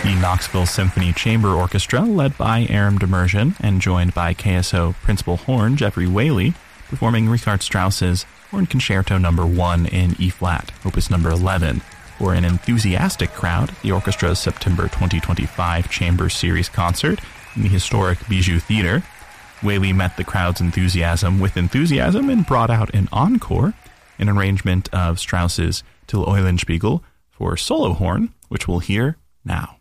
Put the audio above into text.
the Knoxville Symphony Chamber Orchestra, led by Aram Demirjian and joined by KSO Principal Horn Jeffrey Whaley, performing Richard Strauss's Horn Concerto No. 1 in E-flat, Opus No. 11, for an enthusiastic crowd at the orchestra's September 2025 Chamber Series concert in the historic Bijou Theater. Whaley met the crowd's enthusiasm with enthusiasm and brought out an encore, an arrangement of Strauss's Till Eulenspiegel for solo horn, which we'll hear now.